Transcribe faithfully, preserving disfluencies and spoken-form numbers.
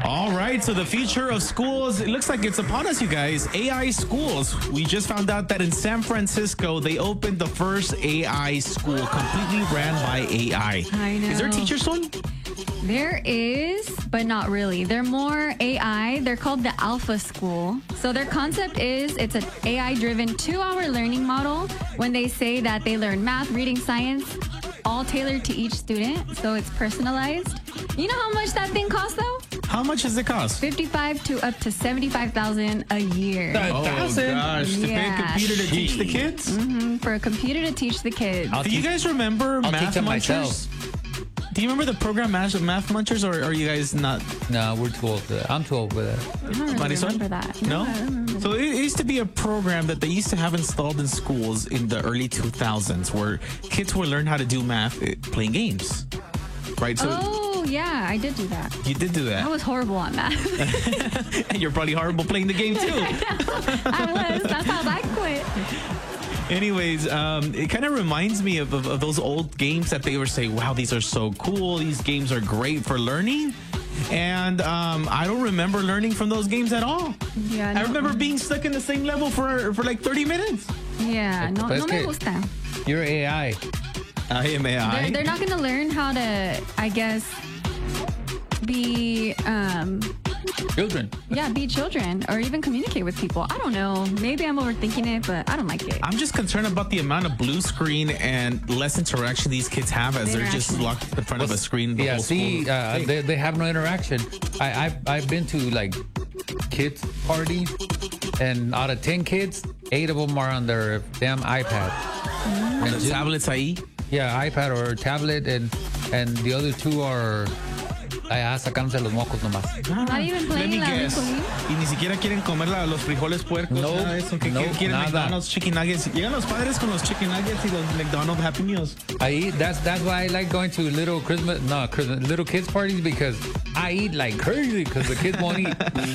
All right, so the future of schools, it looks like it's upon us, you guys. A I schools. We just found out that in San Francisco, they opened the first A I school completely ran by A I. I know. Is there teachers soon? There is, but not really. They're more A I. They're called the Alpha School. So their concept is it's an A I-driven two-hour learning model. When they say that they learn math, reading, science, all tailored to each student, so it's personalized. You know how much that thing costs, though? How much does it cost? fifty-five to up to seventy-five thousand a year. Oh, gosh. To Yeah. pay a computer to teach the kids? Mm-hmm, for a computer to teach the kids. I'll Do you teach- guys remember I'll Math teach them Munchers? myself. Do you remember the program Math Math Munchers, or are you guys not? No, we're too old for that. I'm too old for that. I don't really Marisol? remember that. No? I don't remember So it used to be a program that they used to have installed in schools in the early two thousands where kids would learn how to do math eh, playing games. Right? So Oh, yeah, I did do that. you did do I that. was horrible on math. And you're probably horrible playing the game too. I was. That's how I quit. Anyways, um, it kind of reminds me of, of, of those old games that they were saying, wow, these are so cool. These games are great for learning. And um, I don't remember learning from those games at all. Yeah, I no. remember being stuck in the same level for, for like thirty minutes. Yeah, no, But no es me que- gusta. You're A I. I am A I. They're, they're not going to learn how to, I guess, be, um, Children. yeah, be children or even communicate with people. I don't know. Maybe I'm overthinking it, but I don't like it. I'm just concerned about the amount of blue screen and less interaction these kids have as they're just Interaction. locked in front of a screen. The Yeah, whole see, school. uh, they, they have no interaction. I, I've, I've been to like kids parties, and out of ten kids, eight of them are on their damn iPad. And the just- tablets ahí. yeah, iPad or tablet, and and the other two are allá sacándose los mocos nomás. Not even Let me playing la guess. Rico Y ni siquiera quieren comer la- los frijoles puercos. No, nada de eso. Que no, quieren- quieren nada. McDonald's chicken nuggets. Llegan los padres con los chicken nuggets y los McDonald's Happy Meals. I eat. That's that's why I like going to little Christmas, no Christmas, little kids parties, because I eat like crazy because the kids won't eat.